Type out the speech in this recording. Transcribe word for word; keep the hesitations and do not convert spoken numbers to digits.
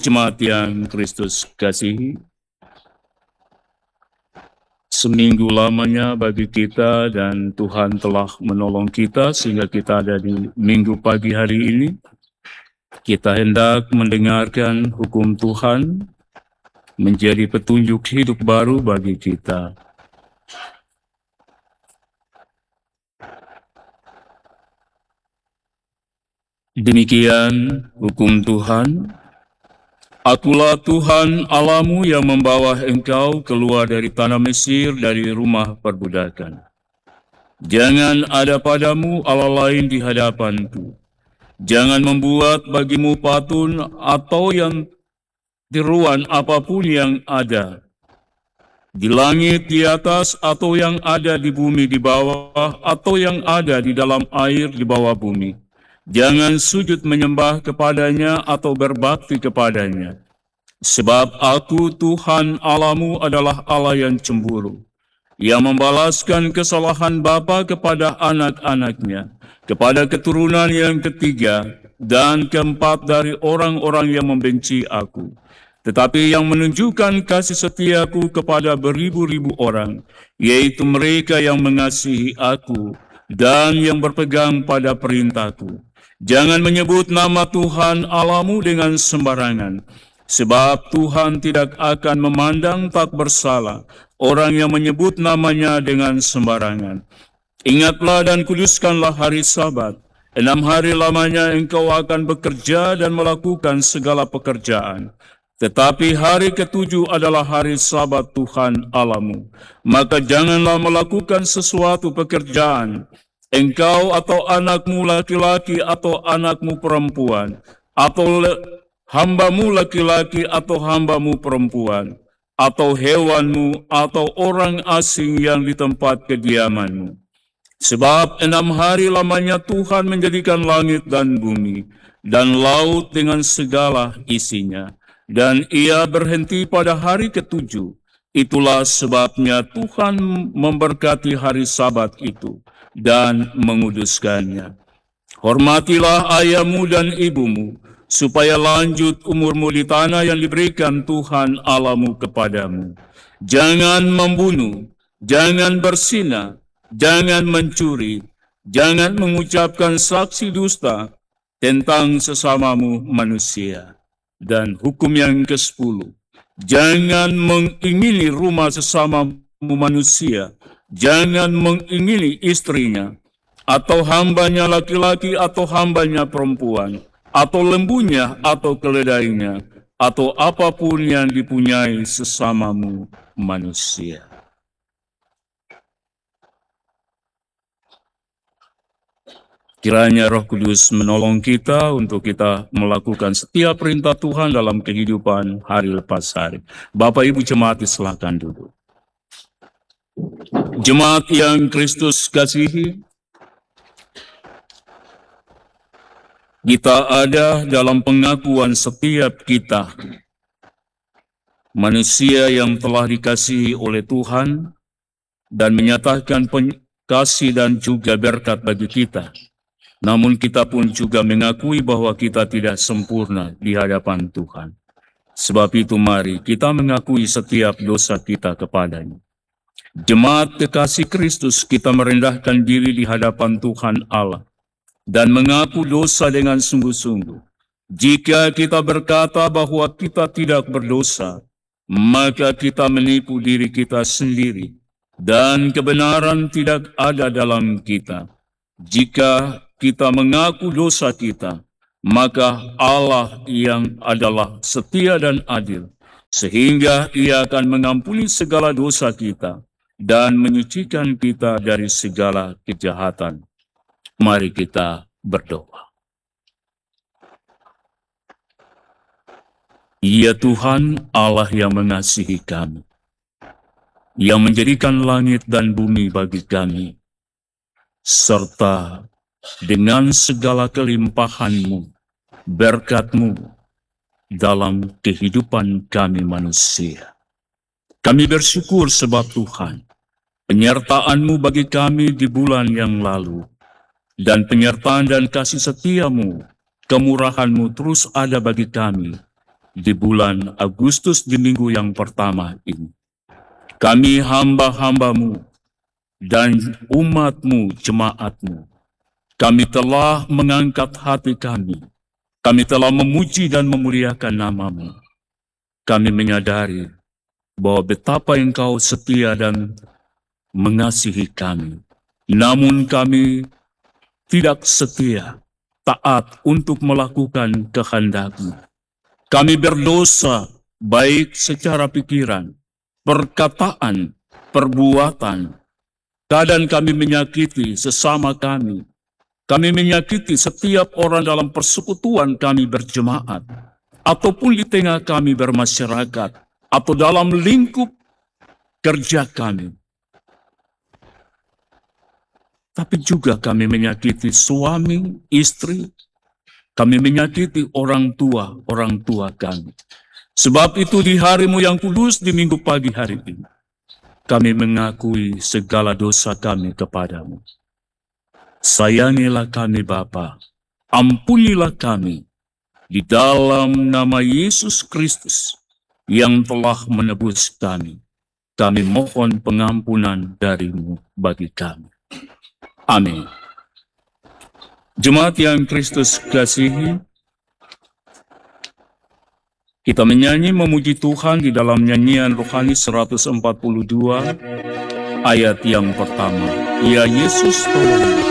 Jemaat yang Kristus kasihi, seminggu lamanya bagi kita dan Tuhan telah menolong kita sehingga kita ada di minggu pagi hari ini. Kita hendak mendengarkan hukum Tuhan menjadi petunjuk hidup baru bagi kita. Demikian hukum Tuhan. Akulah Tuhan Allahmu yang membawa engkau keluar dari tanah Mesir, dari rumah perbudakan. Jangan ada padamu Allah lain di hadapanku. Jangan membuat bagimu patung atau yang tiruan apapun yang ada di langit di atas, atau yang ada di bumi di bawah, atau yang ada di dalam air di bawah bumi. Jangan sujud menyembah kepadanya atau berbakti kepadanya. Sebab aku Tuhan Allahmu adalah Allah yang cemburu, yang membalaskan kesalahan bapa kepada anak-anaknya, kepada keturunan yang ketiga dan keempat dari orang-orang yang membenci aku. Tetapi yang menunjukkan kasih setiaku kepada beribu-ribu orang, yaitu mereka yang mengasihi aku dan yang berpegang pada perintahku. Jangan menyebut nama Tuhan Allahmu dengan sembarangan, sebab Tuhan tidak akan memandang tak bersalah orang yang menyebut namanya dengan sembarangan. Ingatlah dan kuduskanlah hari Sabat. Enam hari lamanya engkau akan bekerja dan melakukan segala pekerjaan. Tetapi hari ketujuh adalah hari Sabat Tuhan Allahmu. Maka janganlah melakukan sesuatu pekerjaan, engkau atau anakmu laki-laki atau anakmu perempuan, atau hambamu laki-laki atau hambamu perempuan, atau hewanmu, atau orang asing yang di tempat kediamanmu. Sebab enam hari lamanya Tuhan menjadikan langit dan bumi, dan laut dengan segala isinya. Dan ia berhenti pada hari ketujuh. Itulah sebabnya Tuhan memberkati hari Sabat itu dan menguduskannya. Hormatilah ayahmu dan ibumu, supaya lanjut umurmu di tanah yang diberikan Tuhan Allahmu kepadamu. Jangan membunuh, jangan berzina, jangan mencuri, jangan mengucapkan saksi dusta tentang sesamamu manusia. Dan hukum yang kesepuluh, jangan mengingini rumah sesamamu manusia, jangan mengingini istrinya, atau hambanya laki-laki atau hambanya perempuan, atau lembunya atau keledainya, atau apapun yang dipunyai sesamamu manusia. Kiranya Roh Kudus menolong kita untuk kita melakukan setiap perintah Tuhan dalam kehidupan hari lepas hari. Bapak Ibu jemaat, silakan duduk. Jemaat yang Kristus kasihi, kita ada dalam pengakuan setiap kita, manusia yang telah dikasihi oleh Tuhan dan menyatakan kasih dan juga berkat bagi kita. Namun kita pun juga mengakui bahwa kita tidak sempurna di hadapan Tuhan. Sebab itu mari kita mengakui setiap dosa kita kepadanya. Jemaat kekasih Kristus, kita merendahkan diri di hadapan Tuhan Allah dan mengaku dosa dengan sungguh-sungguh. Jika kita berkata bahwa kita tidak berdosa, maka kita menipu diri kita sendiri dan kebenaran tidak ada dalam kita. Jika kita mengaku dosa kita, maka Allah yang adalah setia dan adil, sehingga Ia akan mengampuni segala dosa kita dan menyucikan kita dari segala kejahatan. Mari kita berdoa. Ya Tuhan Allah yang mengasihi kami, yang menjadikan langit dan bumi bagi kami, serta dengan segala kelimpahan-Mu, berkat-Mu dalam kehidupan kami manusia. Kami bersyukur sebab Tuhan, penyertaan-Mu bagi kami di bulan yang lalu, dan penyertaan dan kasih setia-Mu, kemurahan-Mu terus ada bagi kami di bulan Agustus di minggu yang pertama ini. Kami hamba-hambamu dan umatmu, jemaatmu, kami telah mengangkat hati kami. Kami telah memuji dan memuliakan namamu. Kami menyadari bahwa betapa engkau setia dan mengasihi kami. Namun kami tidak setia, taat untuk melakukan kehendak-Mu. Kami berdosa baik secara pikiran, perkataan, perbuatan. Kadang kami menyakiti sesama kami. Kami menyakiti setiap orang dalam persekutuan kami berjemaat, ataupun di tengah kami bermasyarakat, atau dalam lingkup kerja kami. Tapi juga kami menyakiti suami, istri, kami menyakiti orang tua, orang tua kami. Sebab itu di harimu yang kudus di minggu pagi hari ini, kami mengakui segala dosa kami kepadamu. Sayangilah kami Bapa, ampunilah kami di dalam nama Yesus Kristus yang telah menebus kami. Kami mohon pengampunan dari-Mu bagi kami. Amin. Jemaat yang Kristus kasihi, kita menyanyi memuji Tuhan di dalam nyanyian rohani seratus empat puluh dua ayat yang pertama. Ya Yesus tolong.